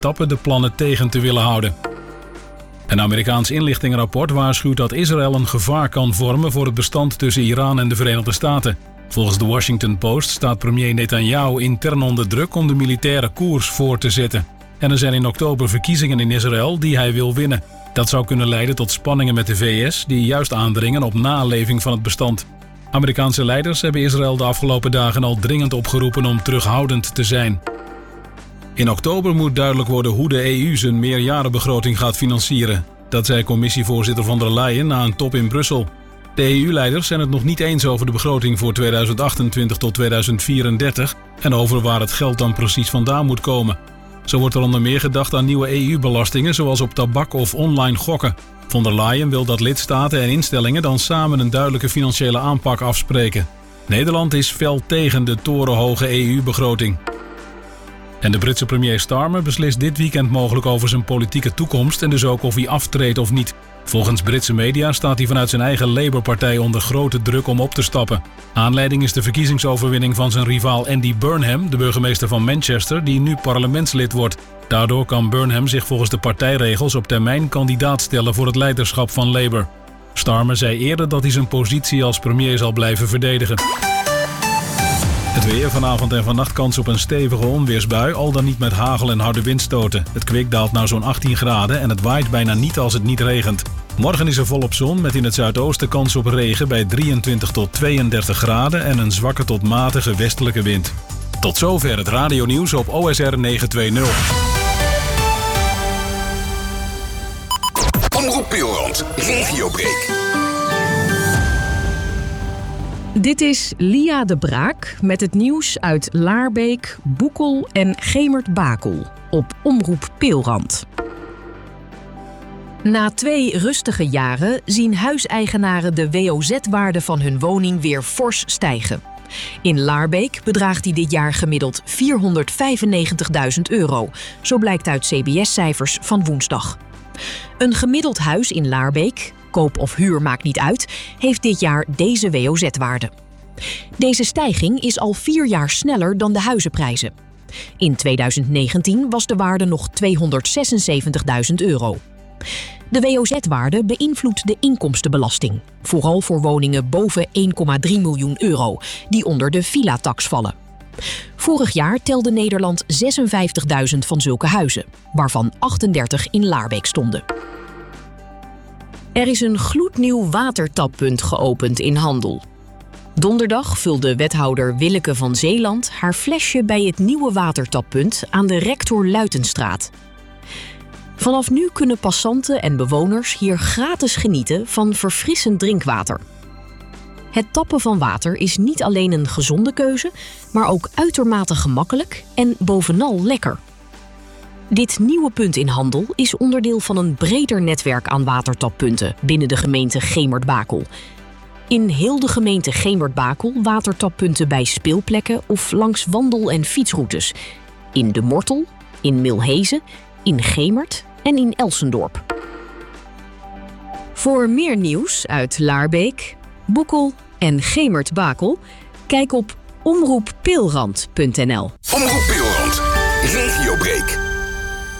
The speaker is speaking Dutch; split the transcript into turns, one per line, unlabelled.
etappe de plannen tegen te willen houden. Een Amerikaans inlichtingenrapport waarschuwt dat Israël een gevaar kan vormen voor het bestand tussen Iran en de Verenigde Staten. Volgens de Washington Post staat premier Netanyahu intern onder druk om de militaire koers voor te zetten. En er zijn in oktober verkiezingen in Israël die hij wil winnen. Dat zou kunnen leiden tot spanningen met de VS die juist aandringen op naleving van het bestand. Amerikaanse leiders hebben Israël de afgelopen dagen al dringend opgeroepen om terughoudend te zijn. In oktober moet duidelijk worden hoe de EU zijn meerjarenbegroting gaat financieren. Dat zei commissievoorzitter von der Leyen na een top in Brussel. De EU-leiders zijn het nog niet eens over de begroting voor 2028 tot 2034 en over waar het geld dan precies vandaan moet komen. Zo wordt er onder meer gedacht aan nieuwe EU-belastingen zoals op tabak of online gokken. Von der Leyen wil dat lidstaten en instellingen dan samen een duidelijke financiële aanpak afspreken. Nederland is fel tegen de torenhoge EU-begroting. En de Britse premier Starmer beslist dit weekend mogelijk over zijn politieke toekomst en dus ook of hij aftreedt of niet. Volgens Britse media staat hij vanuit zijn eigen Labour-partij onder grote druk om op te stappen. Aanleiding is de verkiezingsoverwinning van zijn rivaal Andy Burnham, de burgemeester van Manchester, die nu parlementslid wordt. Daardoor kan Burnham zich volgens de partijregels op termijn kandidaat stellen voor het leiderschap van Labour. Starmer zei eerder dat hij zijn positie als premier zal blijven verdedigen. Het weer, vanavond en vannacht kans op een stevige onweersbui, al dan niet met hagel en harde windstoten. Het kwik daalt naar zo'n 18 graden en het waait bijna niet als het niet regent. Morgen is er volop zon met in het zuidoosten kans op regen bij 23 tot 32 graden en een zwakke tot matige westelijke wind. Tot zover het radionieuws op OSR 920.
Omroep Peelrand, Regiobreak.
Dit is Lia de Braak met het nieuws uit Laarbeek, Boekel en Gemert-Bakel op Omroep Peelrand. Na 2 rustige jaren zien huiseigenaren de WOZ-waarde van hun woning weer fors stijgen. In Laarbeek bedraagt die dit jaar gemiddeld €495.000, zo blijkt uit CBS-cijfers van woensdag. Een gemiddeld huis in Laarbeek, koop of huur maakt niet uit, heeft dit jaar deze WOZ-waarde. Deze stijging is al 4 jaar sneller dan de huizenprijzen. In 2019 was de waarde nog €276.000. De WOZ-waarde beïnvloedt de inkomstenbelasting, vooral voor woningen boven €1,3 miljoen, die onder de villa-tax vallen. Vorig jaar telde Nederland 56.000 van zulke huizen, waarvan 38 in Laarbeek stonden. Er is een gloednieuw watertappunt geopend in Handel. Donderdag vulde wethouder Willeke van Zeeland haar flesje bij het nieuwe watertappunt aan de Rector Luitenstraat. Vanaf nu kunnen passanten en bewoners hier gratis genieten van verfrissend drinkwater. Het tappen van water is niet alleen een gezonde keuze, maar ook uitermate gemakkelijk en bovenal lekker. Dit nieuwe punt in Handel is onderdeel van een breder netwerk aan watertappunten binnen de gemeente Gemert-Bakel. In heel de gemeente Gemert-Bakel watertappunten bij speelplekken of langs wandel- en fietsroutes. In De Mortel, in Milhezen, in Gemert en in Elsendorp. Voor meer nieuws uit Laarbeek, Boekel en Gemert-Bakel, kijk op omroeppeelrand.nl.
Omroep Peelrand, Regiobreak.